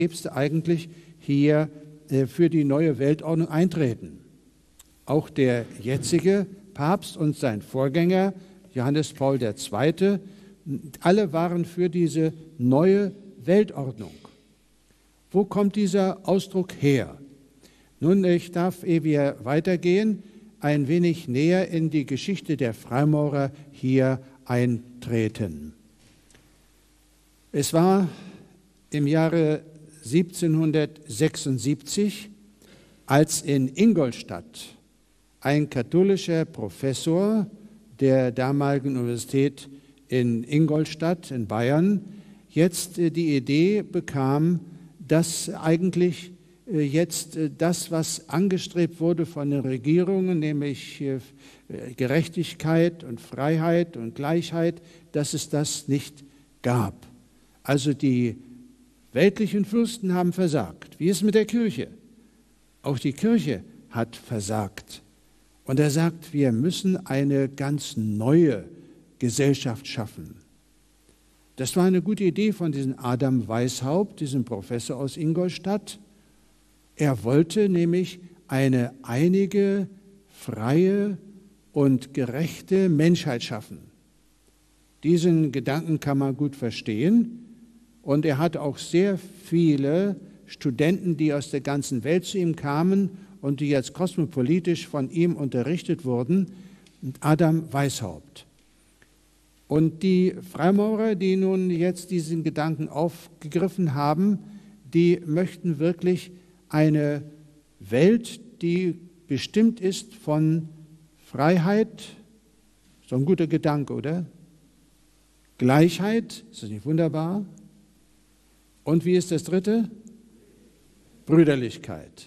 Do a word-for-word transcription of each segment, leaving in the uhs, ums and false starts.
Päpste eigentlich hier äh, für die neue Weltordnung eintreten. Auch der jetzige Papst und sein Vorgänger Johannes Paul der Zweite, alle waren für diese neue Weltordnung. Wo kommt dieser Ausdruck her? Nun, ich darf, ehe wir weitergehen, ein wenig näher in die Geschichte der Freimaurer hier eintreten. Es war im Jahre siebzehnhundertsechsundsiebzig, als in Ingolstadt ein katholischer Professor der damaligen Universität in Ingolstadt in Bayern jetzt die Idee bekam, dass eigentlich jetzt das, was angestrebt wurde von den Regierungen, nämlich Gerechtigkeit und Freiheit und Gleichheit, dass es das nicht gab. Also die weltlichen Fürsten haben versagt. Wie ist es mit der Kirche? Auch die Kirche hat versagt. Und er sagt, wir müssen eine ganz neue Gesellschaft schaffen. Das war eine gute Idee von diesem Adam Weishaupt, diesem Professor aus Ingolstadt. Er wollte nämlich eine einige, freie und gerechte Menschheit schaffen. Diesen Gedanken kann man gut verstehen. Und er hatte auch sehr viele Studenten, die aus der ganzen Welt zu ihm kamen und die jetzt kosmopolitisch von ihm unterrichtet wurden, Adam Weishaupt. Und die Freimaurer, die nun jetzt diesen Gedanken aufgegriffen haben, die möchten wirklich eine Welt, die bestimmt ist von Freiheit, so ein guter Gedanke, oder? Gleichheit, ist das nicht wunderbar? Und wie ist das dritte? Brüderlichkeit.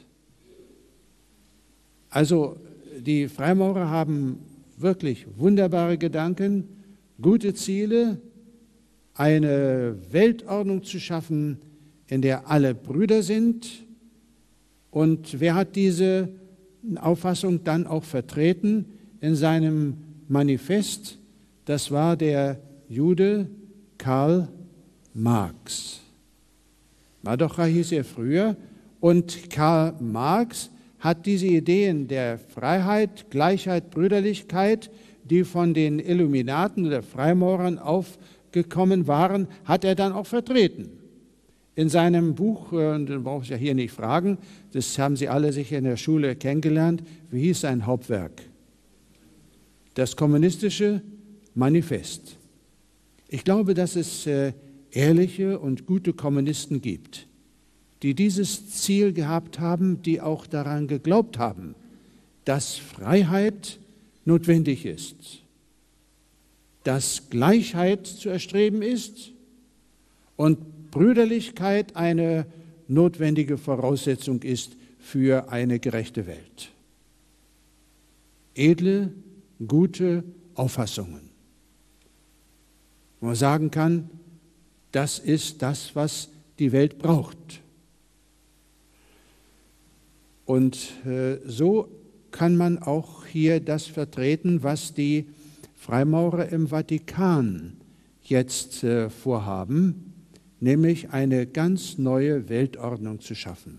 Also die Freimaurer haben wirklich wunderbare Gedanken, gute Ziele, eine Weltordnung zu schaffen, in der alle Brüder sind. Und wer hat diese Auffassung dann auch vertreten in seinem Manifest? Das war der Jude Karl Marx. Madocha hieß er früher. Und Karl Marx hat diese Ideen der Freiheit, Gleichheit, Brüderlichkeit, die von den Illuminaten oder Freimaurern aufgekommen waren, hat er dann auch vertreten. In seinem Buch, und das brauche ich ja hier nicht fragen, das haben Sie alle sicher in der Schule kennengelernt, wie hieß sein Hauptwerk? Das kommunistische Manifest. Ich glaube, dass es äh, ehrliche und gute Kommunisten gibt, die dieses Ziel gehabt haben, die auch daran geglaubt haben, dass Freiheit notwendig ist, dass Gleichheit zu erstreben ist und Brüderlichkeit eine notwendige Voraussetzung ist für eine gerechte Welt. Edle, gute Auffassungen. Wo man sagen kann, das ist das, was die Welt braucht. Und äh, so kann man auch hier das vertreten, was die Freimaurer im Vatikan jetzt äh, vorhaben, nämlich eine ganz neue Weltordnung zu schaffen.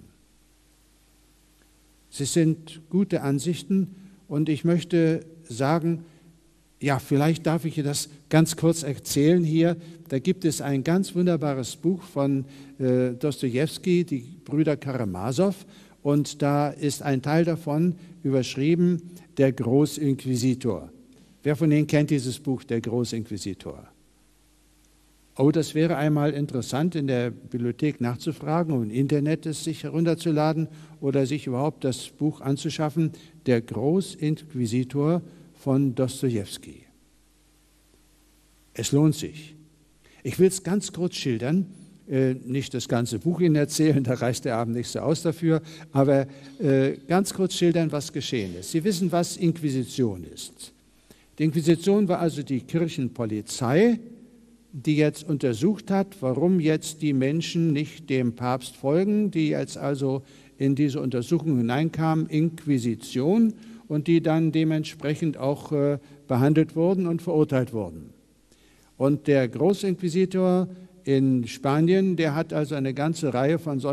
Sie sind gute Ansichten und ich möchte sagen, ja, vielleicht darf ich das ganz kurz erzählen hier. Da gibt es ein ganz wunderbares Buch von äh, Dostojewski, die Brüder Karamasow. Und da ist ein Teil davon überschrieben, der Großinquisitor. Wer von Ihnen kennt dieses Buch, der Großinquisitor? Oh, das wäre einmal interessant, in der Bibliothek nachzufragen und im Internet es sich herunterzuladen oder sich überhaupt das Buch anzuschaffen, der Großinquisitor von Dostojewski. Es lohnt sich. Ich will es ganz kurz schildern. Äh, nicht das ganze Buch Ihnen erzählen, da reicht der Abend nicht so aus dafür, aber äh, ganz kurz schildern, was geschehen ist. Sie wissen, was Inquisition ist. Die Inquisition war also die Kirchenpolizei, die jetzt untersucht hat, warum jetzt die Menschen nicht dem Papst folgen, die jetzt also in diese Untersuchung hineinkamen, Inquisition, und die dann dementsprechend auch äh, behandelt wurden und verurteilt wurden. Und der Großinquisitor in Spanien, der hat also eine ganze Reihe von solchen